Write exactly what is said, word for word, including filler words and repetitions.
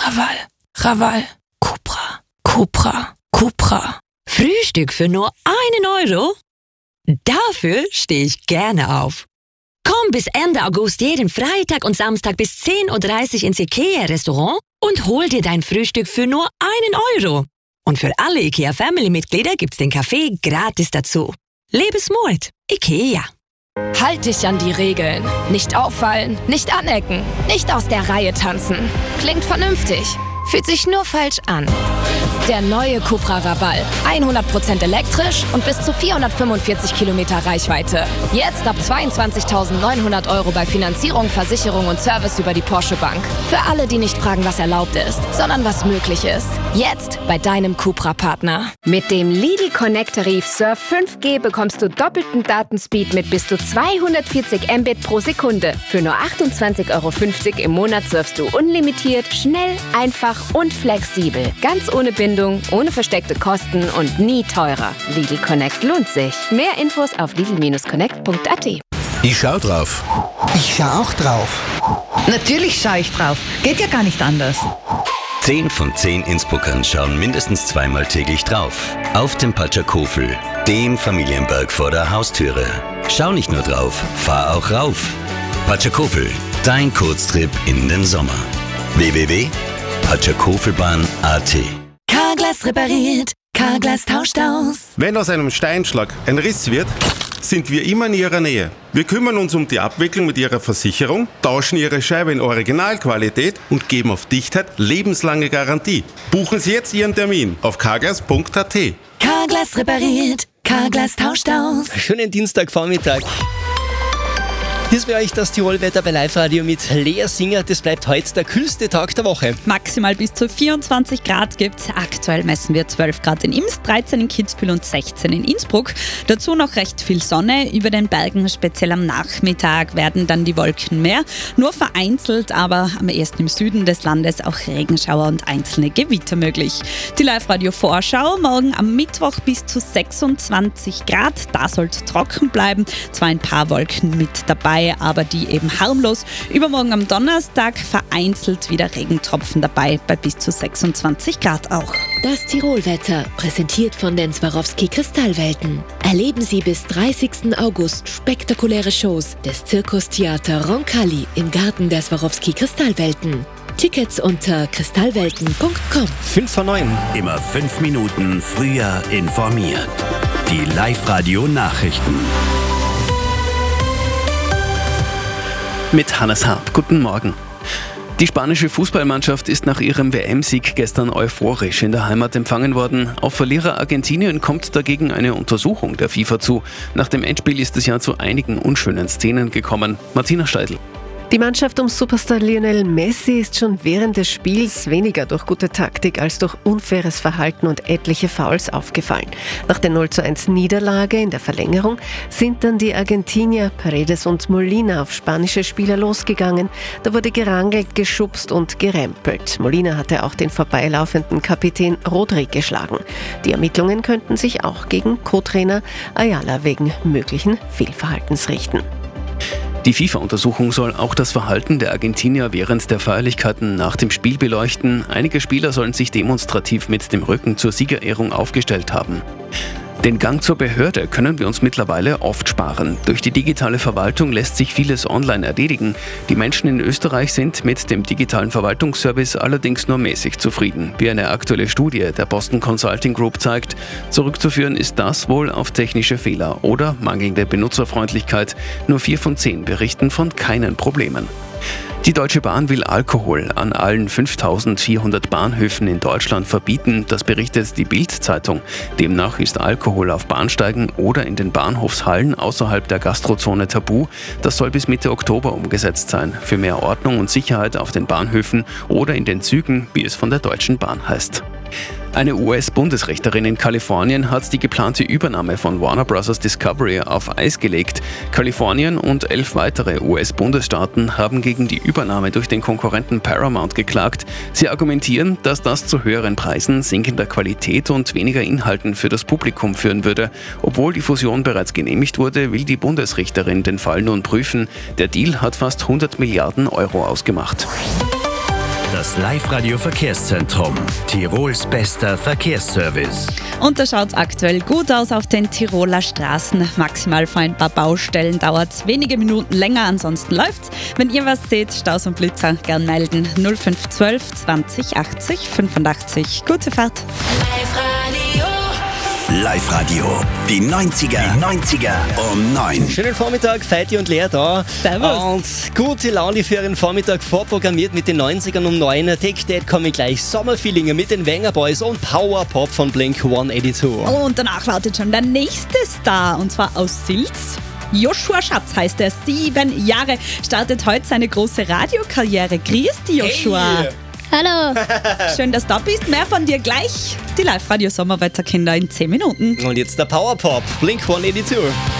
Raval, Raval, Cupra, Cupra, Cupra. Frühstück für nur einen Euro? Dafür stehe ich gerne auf. Komm bis Ende August jeden Freitag und Samstag bis zehn Uhr dreißig ins IKEA-Restaurant und hol dir dein Frühstück für nur einen Euro. Und für alle IKEA-Family-Mitglieder gibt's den Kaffee gratis dazu. Lebe smart. IKEA. Halt dich an die Regeln. Nicht auffallen, nicht anecken, nicht aus der Reihe tanzen. Klingt vernünftig, fühlt sich nur falsch an. Der neue Cupra Raval. hundert Prozent elektrisch und bis zu vierhundertfünfundvierzig Kilometer Reichweite. Jetzt ab zweiundzwanzigtausendneunhundert Euro bei Finanzierung, Versicherung und Service über die Porsche Bank. Für alle, die nicht fragen, was erlaubt ist, sondern was möglich ist. Jetzt bei deinem Cupra-Partner. Mit dem Lidl Connect Tarif Surf fünf G bekommst du doppelten Datenspeed mit bis zu zweihundertvierzig Mbit pro Sekunde. Für nur achtundzwanzig Euro fünfzig im Monat surfst du unlimitiert, schnell, einfach und flexibel. Ganz ohne Bindung, ohne versteckte Kosten und nie teurer. Lidl Connect lohnt sich. Mehr Infos auf lidl Bindestrich connect punkt a t. Ich schau drauf. Ich schau auch drauf. Natürlich schaue ich drauf. Geht ja gar nicht anders. Zehn von zehn Innsbruckern schauen mindestens zweimal täglich drauf. Auf dem Patschakofel, dem Familienberg vor der Haustüre. Schau nicht nur drauf, fahr auch rauf. Patschakofel, dein Kurztrip in den Sommer. w w w punkt patschakofel-bahn punkt a t. Carglass repariert, Carglass tauscht aus. Wenn aus einem Steinschlag ein Riss wird, sind wir immer in Ihrer Nähe. Wir kümmern uns um die Abwicklung mit Ihrer Versicherung, tauschen Ihre Scheibe in Originalqualität und geben auf Dichtheit lebenslange Garantie. Buchen Sie jetzt Ihren Termin auf carglass punkt a t. Carglass repariert, Carglass tauscht aus. Schönen Dienstagvormittag. Hier ist für euch das Tirolwetter bei Live-Radio mit Lea Singer. Das bleibt heute der kühlste Tag der Woche. Maximal bis zu vierundzwanzig Grad gibt's. Aktuell messen wir zwölf Grad in Imst, dreizehn in Kitzbühel und sechzehn in Innsbruck. Dazu noch recht viel Sonne. Über den Bergen, speziell am Nachmittag, werden dann die Wolken mehr. Nur vereinzelt, aber am ersten im Süden des Landes auch Regenschauer und einzelne Gewitter möglich. Die Live-Radio-Vorschau morgen am Mittwoch bis zu sechsundzwanzig Grad. Da soll es trocken bleiben. Zwar ein paar Wolken mit dabei, aber die eben harmlos. Übermorgen am Donnerstag vereinzelt wieder Regentropfen dabei, bei bis zu sechsundzwanzig Grad auch. Das Tirolwetter, präsentiert von den Swarovski Kristallwelten. Erleben Sie bis dreißigsten August spektakuläre Shows des Zirkustheater Roncalli im Garten der Swarovski Kristallwelten. Tickets unter kristallwelten punkt com. fünf vor neun. Immer fünf Minuten früher informiert. Die Live-Radio-Nachrichten. Mit Hannes Harp. Guten Morgen. Die spanische Fußballmannschaft ist nach ihrem W M-Sieg gestern euphorisch in der Heimat empfangen worden. Auf Verlierer Argentinien kommt dagegen eine Untersuchung der FIFA zu. Nach dem Endspiel ist es ja zu einigen unschönen Szenen gekommen. Martina Steidl. Die Mannschaft um Superstar Lionel Messi ist schon während des Spiels weniger durch gute Taktik als durch unfaires Verhalten und etliche Fouls aufgefallen. Nach der null zu eins Niederlage in der Verlängerung sind dann die Argentinier Paredes und Molina auf spanische Spieler losgegangen. Da wurde gerangelt, geschubst und gerempelt. Molina hatte auch den vorbeilaufenden Kapitän Rodri geschlagen. Die Ermittlungen könnten sich auch gegen Co-Trainer Ayala wegen möglichen Fehlverhaltens richten. Die FIFA-Untersuchung soll auch das Verhalten der Argentinier während der Feierlichkeiten nach dem Spiel beleuchten. Einige Spieler sollen sich demonstrativ mit dem Rücken zur Siegerehrung aufgestellt haben. Den Gang zur Behörde können wir uns mittlerweile oft sparen. Durch die digitale Verwaltung lässt sich vieles online erledigen. Die Menschen in Österreich sind mit dem digitalen Verwaltungsservice allerdings nur mäßig zufrieden. Wie eine aktuelle Studie der Boston Consulting Group zeigt, zurückzuführen ist das wohl auf technische Fehler oder mangelnde Benutzerfreundlichkeit. Nur vier von zehn berichten von keinen Problemen. Die Deutsche Bahn will Alkohol an allen fünftausendvierhundert Bahnhöfen in Deutschland verbieten. Das berichtet die Bild-Zeitung. Demnach ist Alkohol auf Bahnsteigen oder in den Bahnhofshallen außerhalb der Gastrozone tabu. Das soll bis Mitte Oktober umgesetzt sein. Für mehr Ordnung und Sicherheit auf den Bahnhöfen oder in den Zügen, wie es von der Deutschen Bahn heißt. Eine U S-Bundesrichterin in Kalifornien hat die geplante Übernahme von Warner Bros. Discovery auf Eis gelegt. Kalifornien und elf weitere U S-Bundesstaaten haben gegen die Übernahme durch den Konkurrenten Paramount geklagt. Sie argumentieren, dass das zu höheren Preisen, sinkender Qualität und weniger Inhalten für das Publikum führen würde. Obwohl die Fusion bereits genehmigt wurde, will die Bundesrichterin den Fall nun prüfen. Der Deal hat fast hundert Milliarden Euro ausgemacht. Das Live-Radio-Verkehrszentrum. Tirols bester Verkehrsservice. Und da schaut es aktuell gut aus auf den Tiroler Straßen. Maximal vor ein paar Baustellen dauert es wenige Minuten länger, ansonsten läuft's. Wenn ihr was seht, Staus und Blitzer, gern melden. null fünf eins zwei zwanzig achtzig fünfundachtzig. Gute Fahrt. Live-Radio. Die neunziger. Die neunziger um neun. Schönen Vormittag, Feiti und Lea da. Servus. Und gute Laune für Ihren Vormittag vorprogrammiert mit den neunzigern um neun. Take That komme ich gleich. Sommerfeelinge mit den Wenger Boys und Power Pop von Blink hundertzweiundachtzig. Und danach wartet schon der nächste Star, und zwar aus Silz. Joshua Schatz heißt er, sieben Jahre, startet heute seine große Radiokarriere. Grüß dich, Joshua. Hey. Hallo. Schön, dass du da bist. Mehr von dir gleich. Die Live-Radio-Sommerwetterkinder in zehn Minuten. Und jetzt der Power Pop, Blink hundertzweiundachtzig.